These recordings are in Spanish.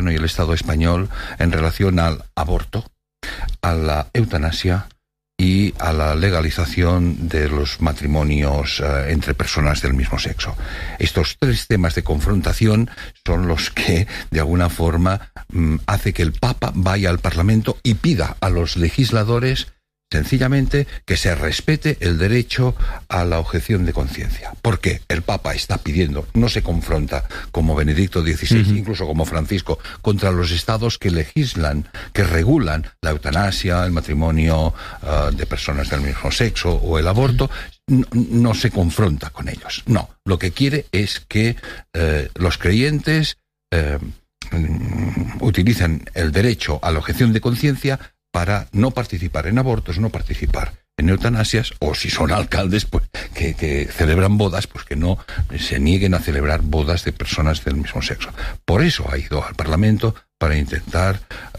y el Estado español en relación al aborto, a la eutanasia y a la legalización de los matrimonios entre personas del mismo sexo. Estos tres temas de confrontación son los que, de alguna forma, hace que el Papa vaya al Parlamento y pida a los legisladores sencillamente que se respete el derecho a la objeción de conciencia. Porque el Papa está pidiendo, no se confronta como Benedicto XVI, incluso como Francisco, contra los estados que legislan, que regulan la eutanasia, el matrimonio de personas del mismo sexo o el aborto. No se confronta con ellos. No, lo que quiere es que los creyentes utilicen el derecho a la objeción de conciencia para no participar en abortos, no participar en eutanasias, o si son alcaldes pues que celebran bodas, pues que no se nieguen a celebrar bodas de personas del mismo sexo. Por eso ha ido al Parlamento, para intentar,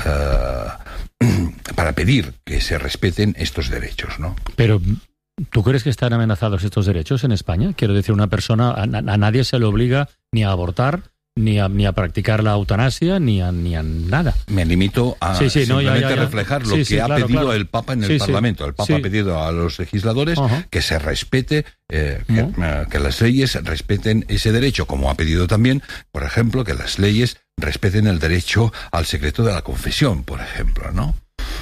para pedir que se respeten estos derechos, ¿no? Pero, ¿tú crees que están amenazados estos derechos en España? Quiero decir, una persona, a nadie se le obliga ni a abortar, ni a practicar la eutanasia, ni a nada. Me limito a simplemente reflejar lo que ha pedido el Papa en el Parlamento. El Papa ha pedido a los legisladores que se respete, que las leyes respeten ese derecho, como ha pedido también, por ejemplo, que las leyes respeten el derecho al secreto de la confesión, por ejemplo, ¿no?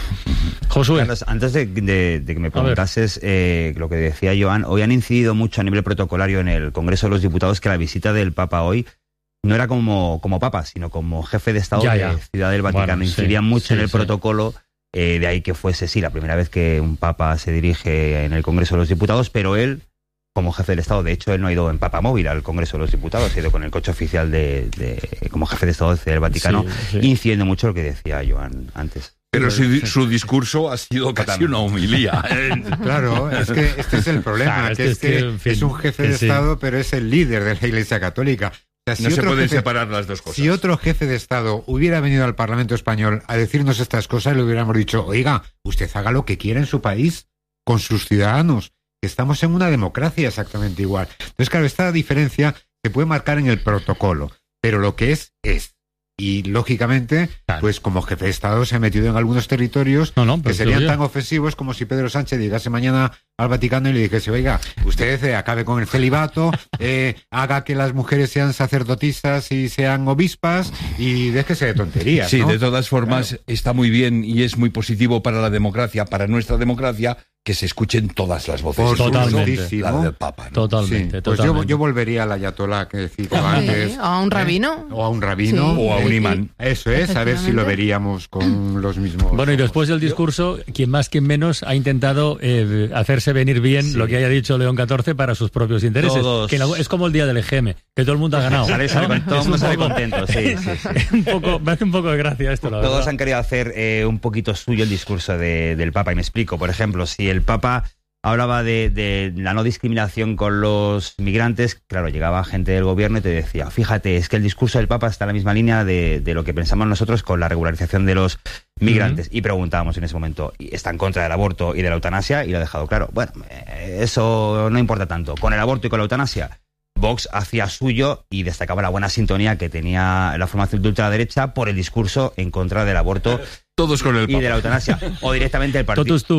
Josué. Carlos, antes de que me preguntases lo que decía Joan, hoy han incidido mucho a nivel protocolario en el Congreso de los Diputados que la visita del Papa hoy no era como Papa, sino como jefe de Estado de Ciudad del Vaticano. Bueno, incidían mucho en el protocolo, de ahí que fuese, la primera vez que un Papa se dirige en el Congreso de los Diputados, pero él, como jefe del Estado, de hecho, él no ha ido en Papa móvil al Congreso de los Diputados, ha ido con el coche oficial como jefe de Estado de Ciudad del Vaticano, incidiendo mucho lo que decía Joan antes. Pero su discurso ha sido casi una homilía. Claro, es que este es el problema, es un jefe de Estado, pero es el líder de la Iglesia Católica. O sea, no se pueden separar las dos cosas. Si otro jefe de Estado hubiera venido al Parlamento español a decirnos estas cosas, le hubiéramos dicho, oiga, usted haga lo que quiera en su país, con sus ciudadanos, que estamos en una democracia exactamente igual. Entonces, claro, esta diferencia se puede marcar en el protocolo, pero lo que es. Y, lógicamente, pues como jefe de Estado se ha metido en algunos territorios que serían tan ofensivos como si Pedro Sánchez llegase mañana al Vaticano y le dijese, oiga, usted acabe con el celibato, haga que las mujeres sean sacerdotisas y sean obispas y déjese de tonterías, Sí, ¿no? de todas formas, está muy bien y es muy positivo para la democracia, para nuestra democracia, que se escuchen todas las voces. Totalmente. La del Papa, ¿no? Totalmente. Pues yo volvería al ayatolá que citaba antes. O a un rabino. O a un rabino. O a un imán. Eso es, a ver si lo veríamos con los mismos. Bueno, y después del discurso, quien más, quien menos, ha intentado hacerse venir bien lo que haya dicho León XIV para sus propios intereses. Que es como el día del EGM, que todo el mundo ha ganado. Todo el mundo sale contento, sí. Me hace un poco de gracia esto, la verdad. Todos han querido hacer un poquito suyo el discurso del Papa, y me explico. Por ejemplo, si el Papa hablaba de la no discriminación con los migrantes, claro, llegaba gente del gobierno y te decía, fíjate, es que el discurso del Papa está en la misma línea de lo que pensamos nosotros con la regularización de los migrantes. Y preguntábamos en ese momento, ¿está en contra del aborto y de la eutanasia? Y lo ha dejado claro. Bueno, eso no importa tanto. Con el aborto y con la eutanasia, Vox hacía suyo y destacaba la buena sintonía que tenía la formación de ultraderecha por el discurso en contra del aborto. Todos con el Papa. Y de la eutanasia. O directamente el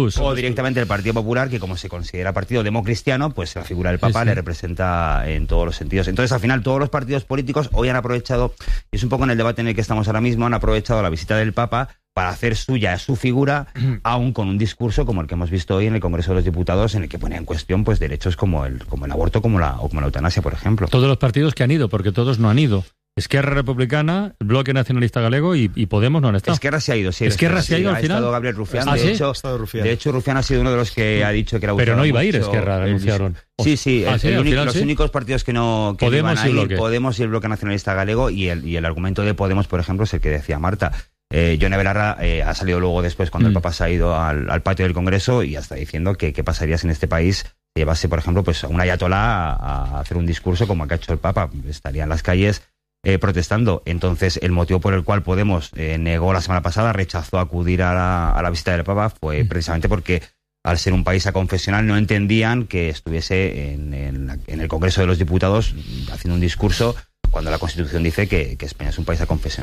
Partido Popular, que como se considera partido democristiano, pues la figura del Papa le representa en todos los sentidos. Entonces, al final, todos los partidos políticos hoy han aprovechado, y es un poco en el debate en el que estamos ahora mismo, han aprovechado la visita del Papa para hacer suya su figura, aún con un discurso como el que hemos visto hoy en el Congreso de los Diputados, en el que pone en cuestión pues derechos como el aborto, como la eutanasia, por ejemplo. Todos los partidos que han ido, porque todos no han ido. Esquerra Republicana, Bloque Nacionalista Galego y Podemos no han estado. Esquerra se ha ido, sí. Esquerra se ha ido al final. Ha estado Gabriel Rufián. ¿Ah, de sí? hecho, Rufián ha sido uno de los que ha dicho que era. Pero no iba a ir Esquerra, anunciaron. Sí. Los únicos partidos que no Podemos iban a ir, y Podemos y el Bloque Nacionalista Galego, y el argumento de Podemos, por ejemplo, es el que decía Marta. Yone Belarra ha salido luego después cuando el Papa se ha ido al patio del Congreso y está diciendo que qué pasaría si en este país llevase, por ejemplo, pues a un ayatolá a hacer un discurso como el que ha hecho el Papa. Estaría en las calles protestando. Entonces, el motivo por el cual Podemos negó la semana pasada, rechazó acudir a la visita del Papa, fue precisamente porque, al ser un país aconfesional, no entendían que estuviese en el Congreso de los Diputados haciendo un discurso cuando la Constitución dice que España es un país aconfesional.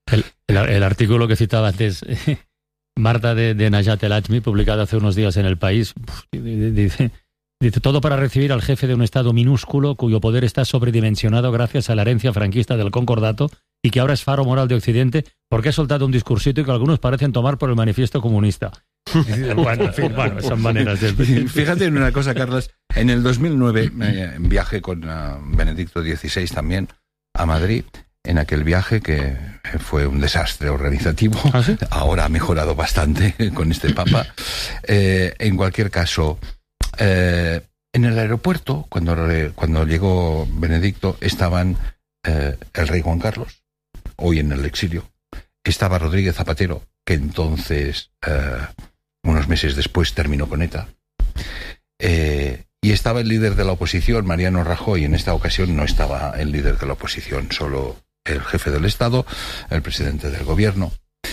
El artículo que citaba antes, Marta de Najat El Ajmi, publicado hace unos días en El País, dice todo para recibir al jefe de un Estado minúsculo cuyo poder está sobredimensionado gracias a la herencia franquista del Concordato y que ahora es faro moral de Occidente porque ha soltado un discursito que algunos parecen tomar por el manifiesto comunista. Bueno, en fin, son maneras de... Fíjate en una cosa, Carlos. En el 2009 viajé con Benedicto XVI también a Madrid, en aquel viaje que fue un desastre organizativo. ¿Ah, sí? Ahora ha mejorado bastante con este Papa. En cualquier caso, en el aeropuerto, cuando llegó Benedicto, estaban el rey Juan Carlos, hoy en el exilio, estaba Rodríguez Zapatero, que entonces, unos meses después, terminó con ETA, y estaba el líder de la oposición, Mariano Rajoy. En esta ocasión no estaba el líder de la oposición, solo el jefe del Estado, el presidente del gobierno.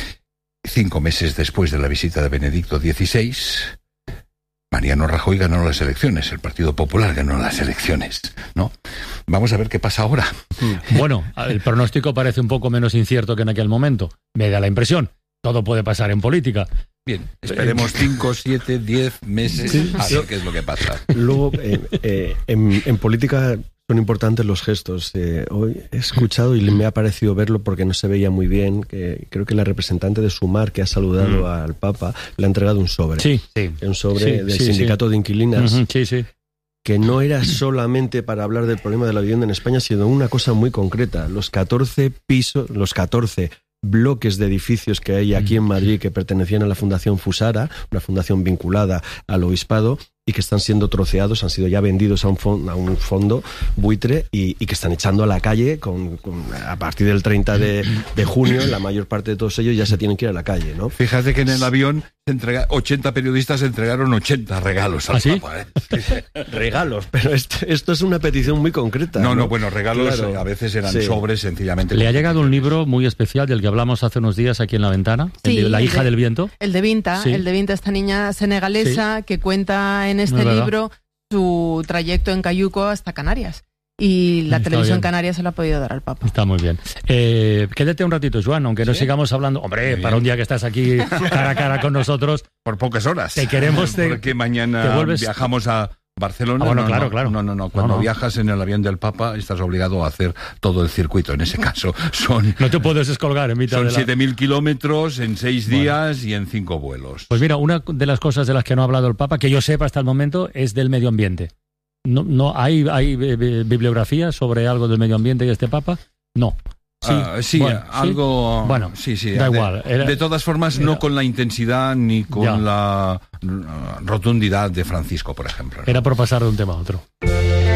5 meses después de la visita de Benedicto XVI, Mariano Rajoy ganó las elecciones, el Partido Popular ganó las elecciones, ¿no? Vamos a ver qué pasa ahora. Bueno, el pronóstico parece un poco menos incierto que en aquel momento. Me da la impresión. Todo puede pasar en política. Bien, esperemos 5, 7, 10 meses a ver qué es lo que pasa. Luego, en política son importantes los gestos. Hoy he escuchado y me ha parecido verlo porque no se veía muy bien, que creo que la representante de Sumar, que ha saludado al Papa, le ha entregado un sobre. Sí. Un sobre del sindicato de inquilinas. Sí. Que no era solamente para hablar del problema de la vivienda en España, sino una cosa muy concreta. Los 14 bloques de edificios que hay aquí en Madrid que pertenecían a la Fundación Fusara, una fundación vinculada al obispado, y que están siendo troceados, han sido ya vendidos a un fondo buitre y que están echando a la calle a partir del 30 de junio, la mayor parte de todos ellos ya se tienen que ir a la calle, ¿no? Fíjate que en el avión 80 periodistas entregaron 80 regalos al Papa. Regalos, pero esto es una petición muy concreta. Bueno, regalos claro. A veces eran sobres sencillamente. Le ha llegado un libro muy especial del que hablamos hace unos días aquí en La Ventana, La hija del viento. El de Vinta, esta niña senegalesa que cuenta en este libro su trayecto en cayuco hasta Canarias. Y la televisión canaria se la ha podido dar al Papa. Está muy bien. Quédate un ratito, Joan, aunque no sigamos hablando. Hombre, para un día que estás aquí cara a cara con nosotros. Por pocas horas. Te queremos. Porque mañana viajamos a Barcelona. Claro. No. Cuando viajas en el avión del Papa estás obligado a hacer todo el circuito. En ese caso no te puedes descolgar en mitad son de 7.000 kilómetros en 6 días y en 5 vuelos. Pues mira, una de las cosas de las que no ha hablado el Papa, que yo sepa hasta el momento, es del medio ambiente. No hay bibliografía sobre algo del medio ambiente y este Papa. No. Algo. Bueno, da igual. De todas formas, no con la intensidad ni con la rotundidad de Francisco, por ejemplo, ¿no? Era por pasar de un tema a otro.